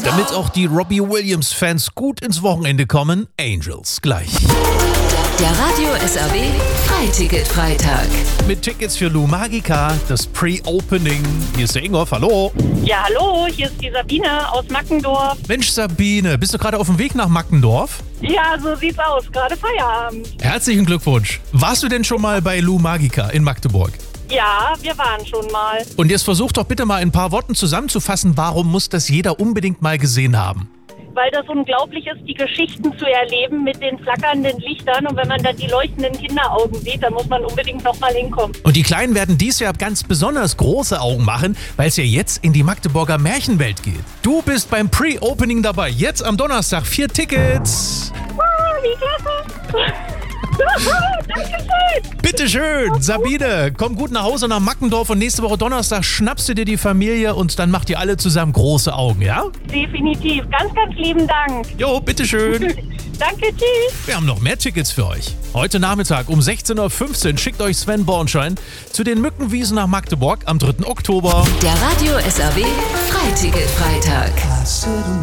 Damit auch die Robbie Williams-Fans gut ins Wochenende kommen, Angels gleich. Der Radio SRW Freiticket-Freitag. Mit Tickets für Lou Magica, das Pre-Opening. Hier ist der Ingolf, hallo. Ja, hallo, hier ist die Sabine aus Mackendorf. Mensch Sabine, bist du gerade auf dem Weg nach Mackendorf? Ja, so sieht's aus, gerade Feierabend. Herzlichen Glückwunsch. Warst du denn schon mal bei Lou Magica in Magdeburg? Ja, wir waren schon mal. Und jetzt versuch doch bitte mal in ein paar Worten zusammenzufassen, warum muss das jeder unbedingt mal gesehen haben? Weil das unglaublich ist, die Geschichten zu erleben mit den flackernden Lichtern. Und wenn man dann die leuchtenden Kinderaugen sieht, dann muss man unbedingt noch mal hinkommen. Und die Kleinen werden dies Jahr ganz besonders große Augen machen, weil es ja jetzt in die Magdeburger Märchenwelt geht. Du bist beim Pre-Opening dabei. Jetzt am Donnerstag 4 Tickets. Wie klasse! Dankeschön! Bitteschön, Sabine, komm gut nach Hause nach Mackendorf und nächste Woche Donnerstag schnappst du dir die Familie und dann macht ihr alle zusammen große Augen, ja? Definitiv. Ganz, ganz lieben Dank. Jo, bitteschön. Danke, tschüss. Wir haben noch mehr Tickets für euch. Heute Nachmittag um 16.15 Uhr schickt euch Sven Bornschein zu den Mückenwiesen nach Magdeburg am 3. Oktober. Der Radio SRW Freiticket-Freitag.